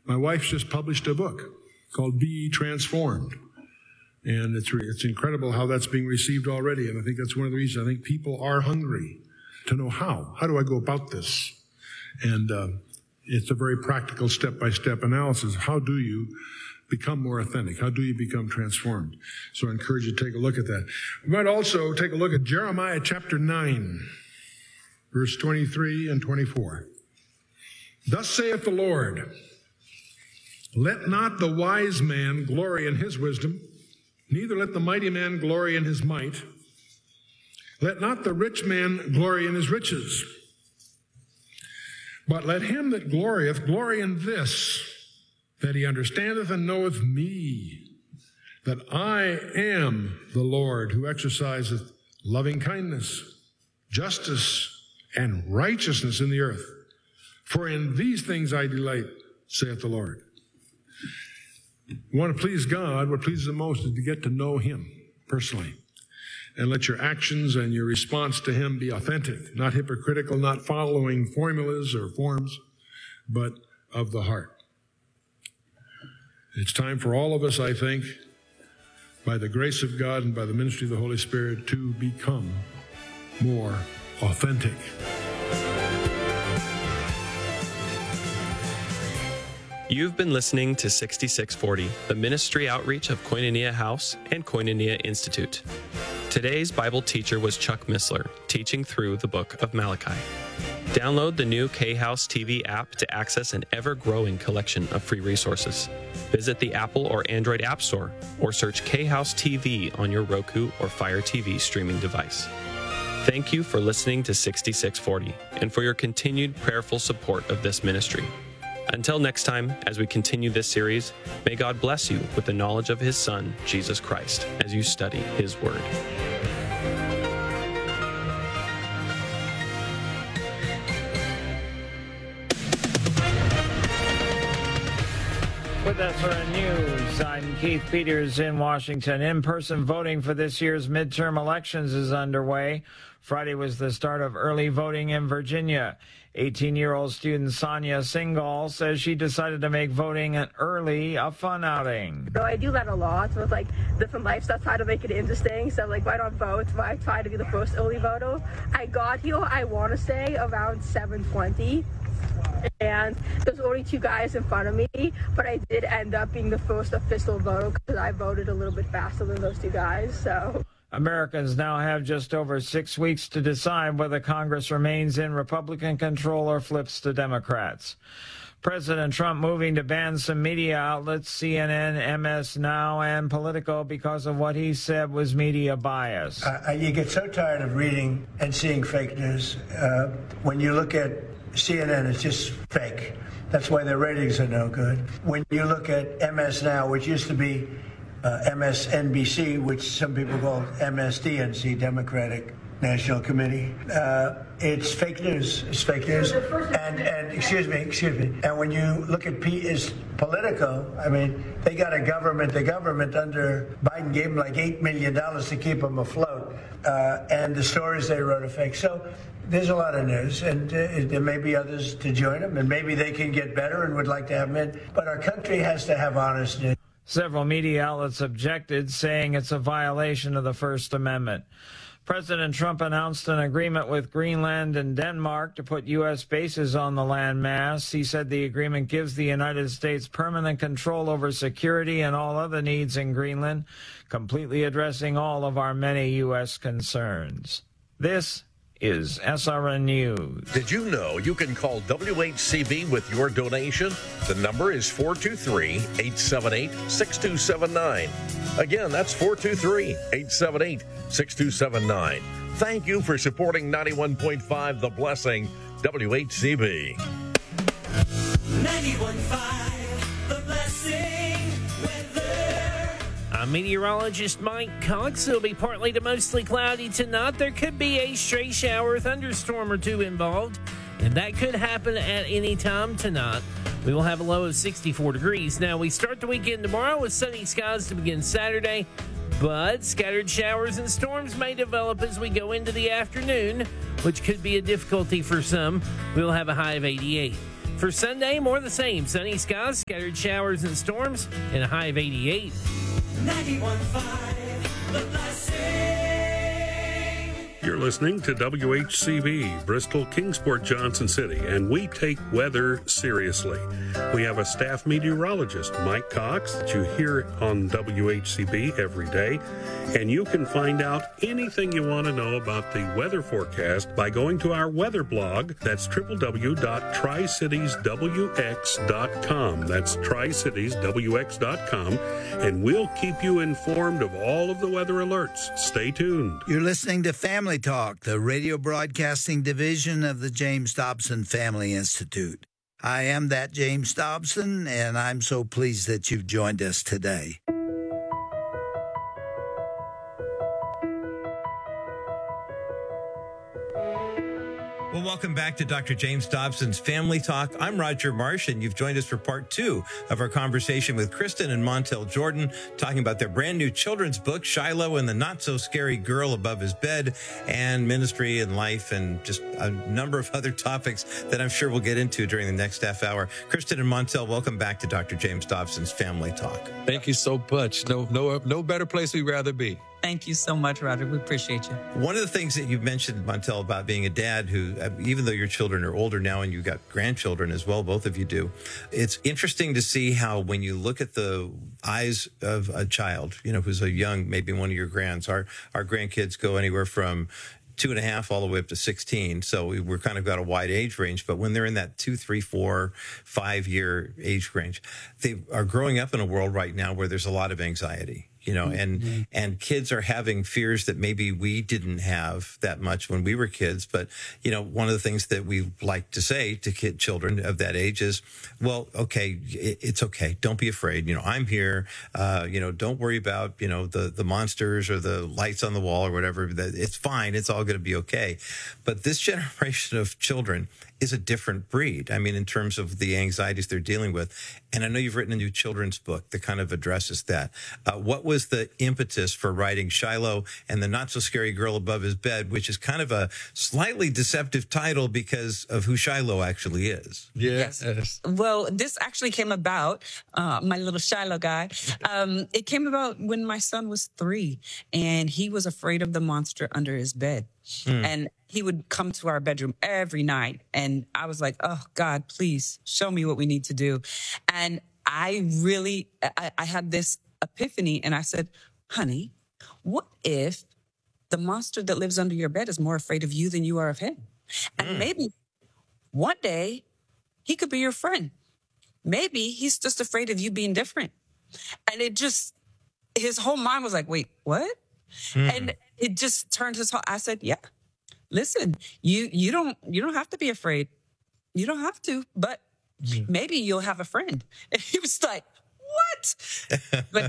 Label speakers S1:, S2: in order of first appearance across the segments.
S1: My wife's just published a book called Be Transformed. And it's incredible how that's being received already. And I think that's one of the reasons I think people are hungry to know how. How do I go about this? And it's a very practical step-by-step analysis. How do you become more authentic? How do you become transformed? So I encourage you to take a look at that. We might also take a look at Jeremiah chapter 9, verse 23 and 24. Thus saith the Lord, let not the wise man glory in his wisdom, neither let the mighty man glory in his might. Let not the rich man glory in his riches. But let him that glorieth glory in this, that he understandeth and knoweth me, that I am the Lord who exerciseth loving kindness, justice, and righteousness in the earth. For in these things I delight, saith the Lord. You want to please God, what pleases him most is to get to know him personally. And let your actions and your response to him be authentic, not hypocritical, not following formulas or forms, but of the heart. It's time for all of us, I think, by the grace of God and by the ministry of the Holy Spirit, to become more authentic.
S2: You've been listening to 6640, the ministry outreach of Koinonia House and Koinonia Institute. Today's Bible teacher was Chuck Missler, teaching through the book of Malachi. Download the new K-House TV app to access an ever-growing collection of free resources. Visit the Apple or Android App Store or search K-House TV on your Roku or Fire TV streaming device. Thank you for listening to 6640 and for your continued prayerful support of this ministry. Until next time, as we continue this series, may God bless you with the knowledge of his Son, Jesus Christ, as you study his word.
S3: With SRN News, I'm Keith Peters in Washington. In-person voting for this year's midterm elections is underway. Friday was the start of early voting in Virginia. 18-year-old student Sonia Singal says she decided to make voting a fun outing.
S4: So I do that a lot with like different lifestyles, try to make it interesting. So like why not vote? I try to be the first early voter. I got here, I want to say around 7:20. And there's only two guys in front of me, but I did end up being the first official voter because I voted a little bit faster than those two guys. So
S3: Americans now have just over 6 weeks to decide whether Congress remains in Republican control or flips to Democrats. President Trump moving to ban some media outlets, CNN, MS Now, and Politico, because of what he said was media bias.
S5: You get so tired of reading and seeing fake news. When you look at CNN, it's just fake. That's why their ratings are no good. When you look at MS Now, which used to be MSNBC, which some people call MSDNC, Democratic National Committee, it's fake news. It's fake news. And excuse me. And when you look at Politico, I mean, they got the government under Biden gave them like $8 million to keep them afloat. And the stories they wrote are fake. So there's a lot of news, and there may be others to join them, and maybe they can get better and would like to have them in. But our country has to have honest news.
S3: Several media outlets objected, saying it's a violation of the First Amendment. President Trump announced an agreement with Greenland and Denmark to put U.S. bases on the landmass. He said the agreement gives the United States permanent control over security and all other needs in Greenland, completely addressing all of our many U.S. concerns. This is SRN News.
S6: Did you know you can call WHCB with your donation? The number is 423-878-6279. Again, that's 423-878-6279. Thank you for supporting 91.5 The Blessing, WHCB.
S7: 91.5 The Blessing weather. I'm meteorologist Mike Cox. It'll be partly to mostly cloudy tonight. There could be a stray shower, thunderstorm or two involved, and that could happen at any time tonight. We will have a low of 64 degrees. Now, we start the weekend tomorrow with sunny skies to begin Saturday, but scattered showers and storms may develop as we go into the afternoon, which could be a difficulty for some. We will have a high of 88. For Sunday, more of the same. Sunny skies, scattered showers and storms, and a high of 88.
S8: 91.5 The Blessing.
S9: You're listening to WHCV, Bristol, Kingsport, Johnson City, and we take weather seriously. We have a staff meteorologist, Mike Cox, that you hear on WHCV every day, and you can find out anything you want to know about the weather forecast by going to our weather blog. That's www.tricitieswx.com. That's tricitieswx.com, and we'll keep you informed of all of the weather alerts. Stay tuned.
S10: You're listening to Family Talk, the radio broadcasting division of the James Dobson Family Institute. I am that James Dobson, and I'm so pleased that you've joined us today.
S11: Well, welcome back to Dr. James Dobson's Family Talk. I'm Roger Marsh, and you've joined us for part 2 of our conversation with Kristen and Montel Jordan, talking about their brand new children's book, Shiloh and the Not-So-Scary Girl Above His Bed, and ministry and life, and just a number of other topics that I'm sure we'll get into during the next half hour. Kristen and Montel, welcome back to Dr. James Dobson's Family Talk.
S12: Thank you so much. No better place we'd rather be.
S13: Thank you so much, Roger. We appreciate you.
S11: One of the things that you've mentioned, Montel, about being a dad who, even though your children are older now and you've got grandchildren as well, both of you do, it's interesting to see how when you look at the eyes of a child, who's a young, maybe one of your grands, our grandkids go anywhere from 2.5 all the way up to 16. So we're kind of got a wide age range. But when they're in that 2, 3, 4, 5 year age range, they are growing up in a world right now where there's a lot of anxiety. And kids are having fears that maybe we didn't have that much when we were kids. But, one of the things that we like to say to children of that age is, well, okay, it's okay. Don't be afraid. I'm here. Don't worry about, the monsters or the lights on the wall or whatever. It's fine. It's all going to be okay. But this generation of children is a different breed. I mean, in terms of the anxieties they're dealing with. And I know you've written a new children's book that kind of addresses that. What was the impetus for writing Shiloh and the Not-So-Scary Girl Above His Bed, which is kind of a slightly deceptive title because of who Shiloh actually is?
S12: Yes.
S13: Well, this actually came about, my little Shiloh guy. It came about when my son was 3 and he was afraid of the monster under his bed. And he would come to our bedroom every night. And I was like, oh, God, please show me what we need to do. And I had this epiphany. And I said, honey, what if the monster that lives under your bed is more afraid of you than you are of him? And maybe one day he could be your friend. Maybe he's just afraid of you being different. And his whole mind was like, wait, what? And it just turned his whole, I said, yeah, listen, you don't have to be afraid. You don't have to, but maybe you'll have a friend. And he was like, what? But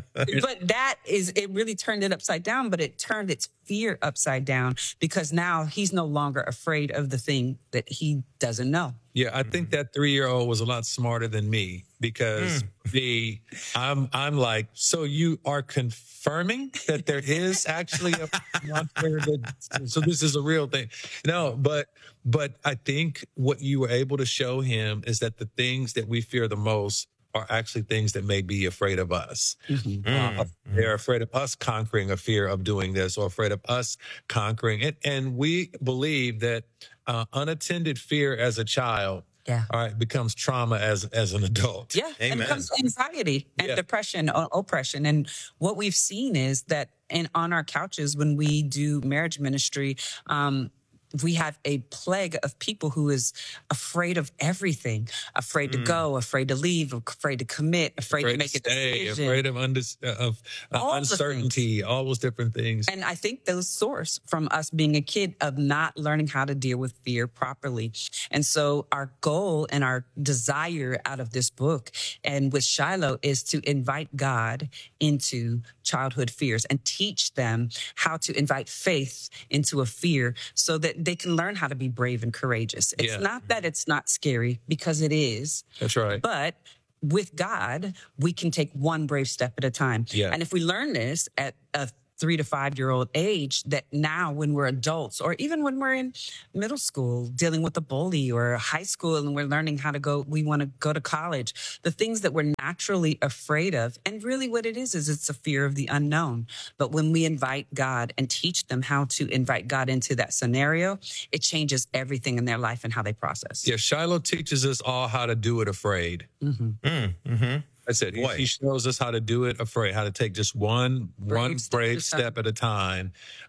S13: it really turned it upside down, but it turned its fear upside down because now he's no longer afraid of the thing that he doesn't know.
S12: Yeah, I think that 3-year-old was a lot smarter than me because I'm like, so you are confirming that there is actually a monster so this is a real thing. No, but I think what you were able to show him is that the things that we fear the most are actually things that may be afraid of us. They're afraid of us conquering a fear of doing this or afraid of us conquering it. And we believe that unattended fear as a child becomes trauma as an adult.
S13: Yeah,
S11: Amen.
S13: And it becomes anxiety and depression or oppression. And what we've seen is that on our couches when we do marriage ministry, we have a plague of people who is afraid of everything, afraid to go, afraid to leave, afraid to commit, afraid to make a decision.
S12: Afraid of uncertainty, all those different things.
S13: And I think those source from us being a kid of not learning how to deal with fear properly. And so our goal and our desire out of this book and with Shiloh is to invite God into childhood fears and teach them how to invite faith into a fear so that they can learn how to be brave and courageous. It's not that it's not scary, because it is.
S12: That's right.
S13: But with God, we can take one brave step at a time.
S12: Yeah.
S13: And if we learn this at a 3 to 5 year old age, that now when we're adults, or even when we're in middle school dealing with a bully, or high school and we're learning how to we want to go to college, the things that we're naturally afraid of. And really what it is it's a fear of the unknown. But when we invite God and teach them how to invite God into that scenario, it changes everything in their life and how they process.
S12: Yeah, Shiloh teaches us all how to do it afraid. That's it. He shows us how to do it afraid, how to take just one brave step at a time,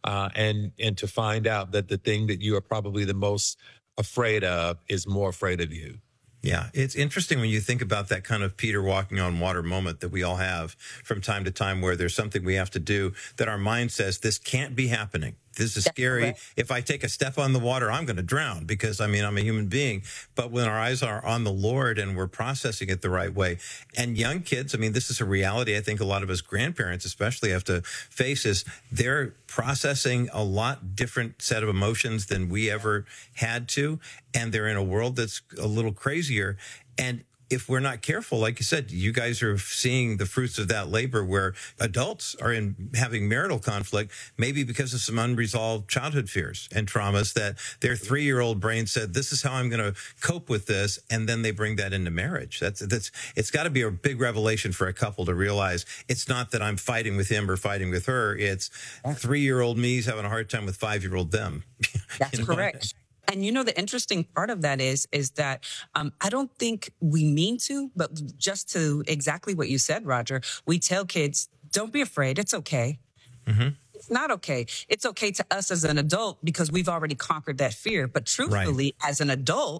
S12: and to find out that the thing that you are probably the most afraid of is more afraid of you.
S11: Yeah, it's interesting when you think about that kind of Peter walking on water moment that we all have from time to time, where there's something we have to do that our mind says, this can't be happening. This is scary. Correct. If I take a step on the water, I'm going to drown, because, I mean, I'm a human being. But when our eyes are on the Lord and we're processing it the right way, and young kids, I mean, this is a reality I think a lot of us grandparents especially have to face, is they're processing a lot different set of emotions than we ever had to. And they're in a world that's a little crazier. And if we're not careful, like you said, you guys are seeing the fruits of that labor, where adults are having marital conflict, maybe because of some unresolved childhood fears and traumas that their 3-year-old brain said, this is how I'm going to cope with this. And then they bring that into marriage. It's got to be a big revelation for a couple to realize it's not that I'm fighting with him or fighting with her. It's 3-year-old me's having a hard time with 5-year-old them.
S13: That's correct. And you know, the interesting part of that is that I don't think we mean to, but just to exactly what you said, Roger, we tell kids, don't be afraid. It's okay. It's not okay. It's okay to us as an adult because we've already conquered that fear. But truthfully, as an adult,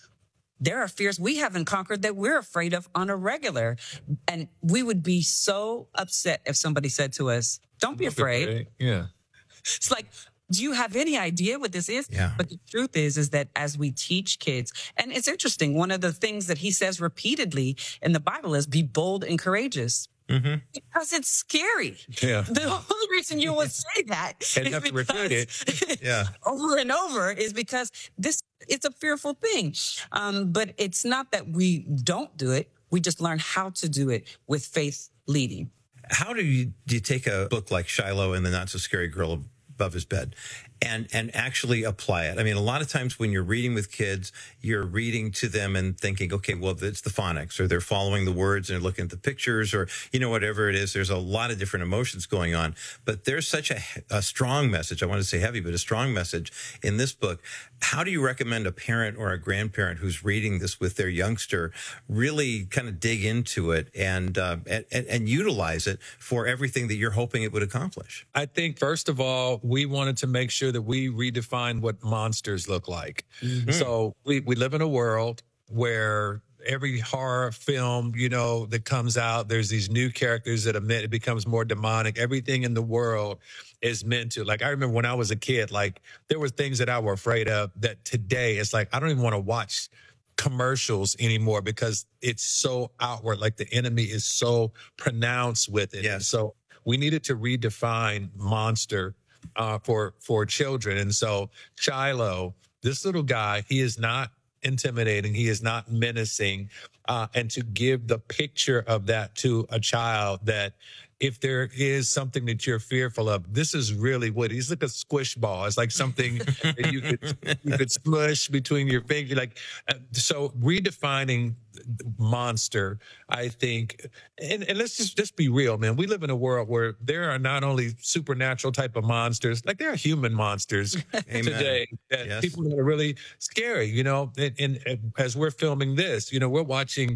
S13: there are fears we haven't conquered that we're afraid of on a regular. And we would be so upset if somebody said to us, don't be afraid.
S12: Yeah.
S13: It's like, do you have any idea what this is?
S11: Yeah.
S13: But the truth is that as we teach kids, and it's interesting, one of the things that he says repeatedly in the Bible is be bold and courageous. Because it's scary.
S12: Yeah.
S13: The only reason you would say that
S12: and you have to repeat it.
S13: over and over is because it's a fearful thing. But it's not that we don't do it. We just learn how to do it with faith leading.
S11: How do you take a book like Shiloh and the Not So Scary Girl Above His Bed and actually apply it? I mean, a lot of times when you're reading with kids, you're reading to them and thinking, okay, well, it's the phonics, or they're following the words and they're looking at the pictures, or, you know, whatever it is. There's a lot of different emotions going on. But there's such a strong message. I want to say heavy, but a strong message in this book. How do you recommend a parent or a grandparent who's reading this with their youngster really kind of dig into it and utilize it for everything that you're hoping it would accomplish?
S12: I think, first of all, we wanted to make sure that we redefine what monsters look like. So we live in a world where every horror film, you know, that comes out, there's these new characters that it becomes more demonic. Everything in the world is meant to, like, I remember when I was a kid, like, there were things that I were afraid of that today it's like, I don't even want to watch commercials anymore because it's so outward. Like, the enemy is so pronounced with it.
S11: Yeah.
S12: So we needed to redefine monster for children. And so Shiloh, this little guy, he is not intimidating. He is not menacing. And to give the picture of that to a child, that if there is something that you're fearful of, this is really what he's like, a squish ball. It's like something that you could smush between your fingers. Like, so redefining monster, I think, and let's just be real, man. We live in a world where there are not only supernatural type of monsters, like there are human monsters today that people that are really scary, you know. And as we're filming this, you know, we're watching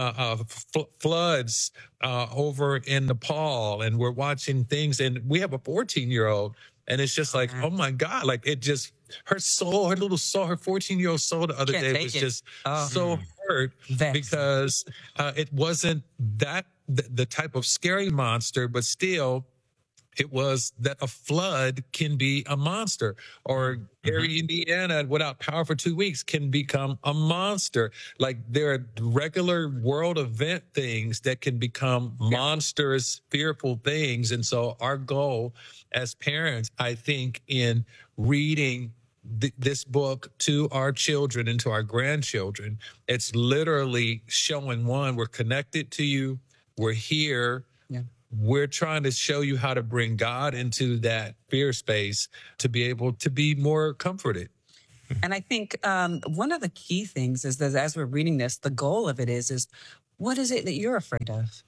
S12: floods over in Nepal, and we're watching things, and we have a 14-year-old, and it's just like, oh my God, like it just, her soul, her little soul, her 14-year-old soul the other day was just so hurt because it wasn't that the type of scary monster, but still it was that a flood can be a monster, or Gary, Indiana, without power for 2 weeks can become a monster. Like, there are regular world event things that can become monstrous, fearful things. And so our goal as parents, I think, in reading this book to our children and to our grandchildren, it's literally showing, one, we're connected to you, we're here. we're trying to show you how to bring God into that fear space to be able to be more comforted.
S13: And I think one of the key things is that as we're reading this, the goal of it is what is it that you're afraid of?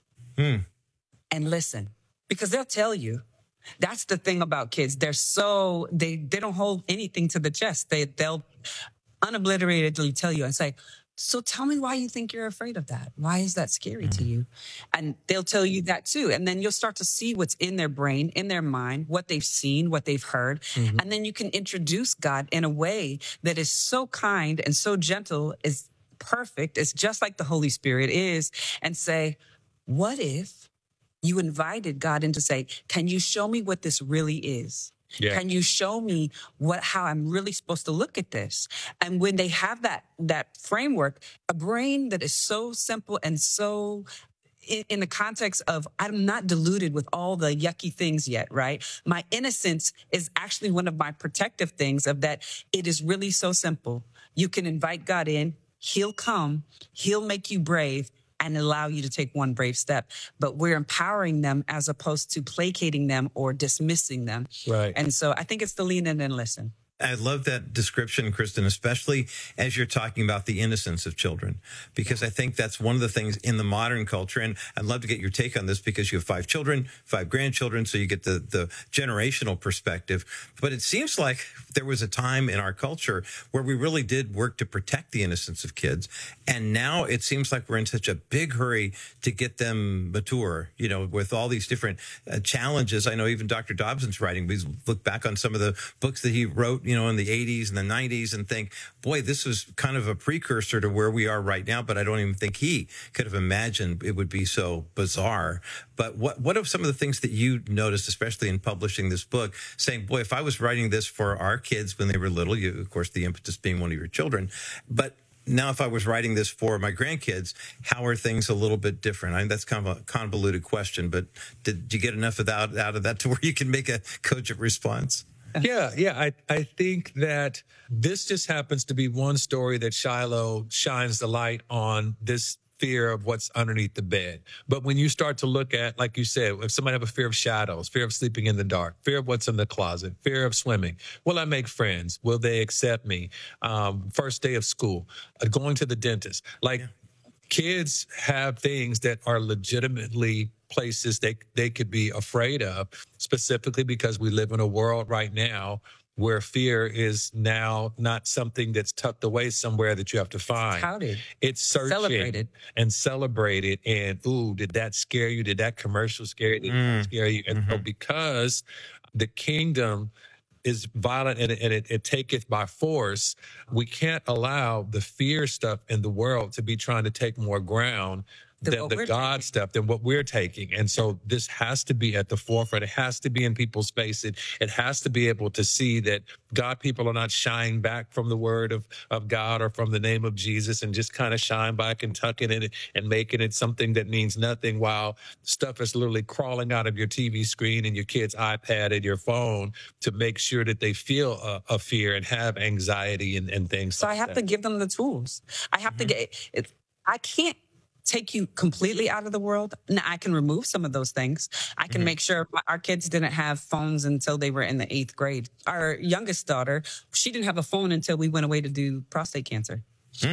S13: And listen, because they'll tell you. That's the thing about kids. They're they don't hold anything to the chest. They'll unobliteratedly tell you and say, so tell me why you think you're afraid of that. Why is that scary to you? And they'll tell you that too. And then you'll start to see what's in their brain, in their mind, what they've seen, what they've heard. And then you can introduce God in a way that is so kind and so gentle, is perfect. It's just like the Holy Spirit is, and say, what if you invited God in to say, can you show me what this really is? Yeah. Can you show me how I'm really supposed to look at this? And when they have that framework, a brain that is so simple and so in the context of I'm not diluted with all the yucky things yet, right? My innocence is actually one of my protective things of that. It is really so simple. You can invite God in. He'll come. He'll make you brave and allow you to take one brave step. But we're empowering them as opposed to placating them or dismissing them.
S12: Right.
S13: And so I think it's the lean in and listen.
S11: I love that description, Kristen, especially as you're talking about the innocence of children, because I think that's one of the things in the modern culture. And I'd love to get your take on this because you have 5 children, 5 grandchildren, so you get the generational perspective. But it seems like there was a time in our culture where we really did work to protect the innocence of kids. And now it seems like we're in such a big hurry to get them mature, with all these different challenges. I know even Dr. Dobson's writing, we look back on some of the books that he wrote, in the 80s and the 90s and think, boy, this was kind of a precursor to where we are right now. But I don't even think he could have imagined it would be so bizarre. But what are some of the things that you noticed, especially in publishing this book, saying, boy, if I was writing this for our kids when they were little, of course, the impetus being one of your children, but now if I was writing this for my grandkids, how are things a little bit different? I mean, that's kind of a convoluted question, but did you get enough out of that to where you can make a cogent response?
S12: Yeah. I think that this just happens to be one story that Shiloh shines the light on this fear of what's underneath the bed. But when you start to look at, like you said, if somebody have a fear of shadows, fear of sleeping in the dark, fear of what's in the closet, fear of swimming, will I make friends? Will they accept me? First day of school, going to the dentist. Kids have things that are legitimately places they could be afraid of, specifically because we live in a world right now where fear is now not something that's tucked away somewhere that you have to find.
S13: It's touted.
S12: It's searched and celebrated. And, ooh, did that scare you? Did that commercial scare you? Did that scare you? And so because the kingdom is violent and it taketh by force, we can't allow the fear stuff in the world to be trying to take more ground than the God stuff, than what we're taking. And so this has to be at the forefront. It has to be in people's face. It has to be able to see that God people are not shying back from the word of God or from the name of Jesus and just kind of shying back and tucking it and making it something that means nothing while stuff is literally crawling out of your TV screen and your kid's iPad and your phone to make sure that they feel a fear and have anxiety and things.
S13: So I have to give them the tools. I have to I can't take you completely out of the world. Now, I can remove some of those things. I can make sure our kids didn't have phones until they were in the 8th grade. Our youngest daughter, she didn't have a phone until we went away to do prostate cancer.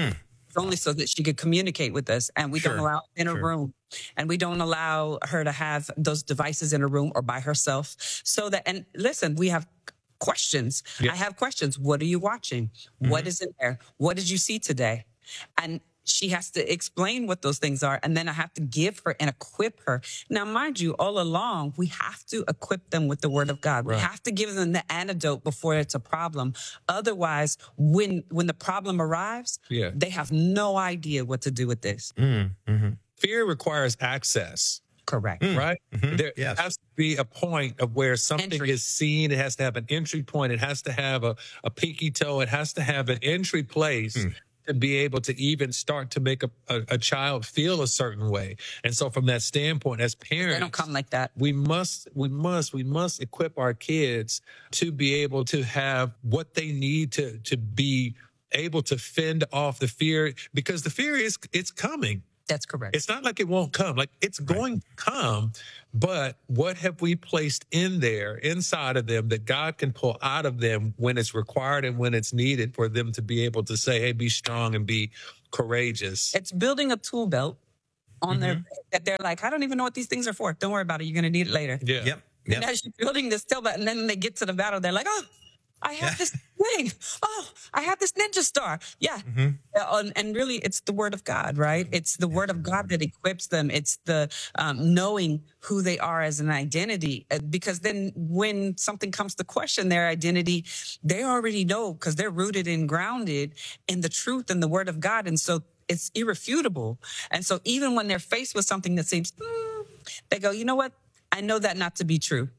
S13: Only so that she could communicate with us. And we don't allow in a room. And we don't allow her to have those devices in a room or by herself. So that, and listen, we have questions. I have questions. What are you watching? What is in there? What did you see today? And she has to explain what those things are, and then I have to give her and equip her. Now, mind you, all along, we have to equip them with the word of God. Right. We have to give them the antidote before it's a problem. Otherwise, when the problem arrives, they have no idea what to do with this.
S12: Fear requires access.
S13: Correct.
S12: Right? There has to be a point of where something is seen. It has to have an entry point. It has to have a pinky toe. It has to have an entry place to be able to even start to make a child feel a certain way. And so from that standpoint, as parents,
S13: they don't come like that.
S12: We must equip our kids to be able to have what they need to be able to fend off the fear, because the fear it's coming.
S13: That's correct.
S12: It's not like it won't come. Like it's going to come, but what have we placed in there, inside of them, that God can pull out of them when it's required and when it's needed for them to be able to say, hey, be strong and be courageous.
S13: It's building a tool belt on their that they're like, I don't even know what these things are for. Don't worry about it. You're going to need it later.
S12: Yeah.
S11: Yep.
S13: And as you're building this tool belt, and then they get to the battle, they're like, oh, I have this thing. Oh, I have this ninja star. Yeah. And really, it's the word of God, right? It's the word of God that equips them. It's the knowing who they are as an identity. Because then when something comes to question their identity, they already know because they're rooted and grounded in the truth and the word of God. And so it's irrefutable. And so even when they're faced with something that seems, they go, you know what? I know that not to be true.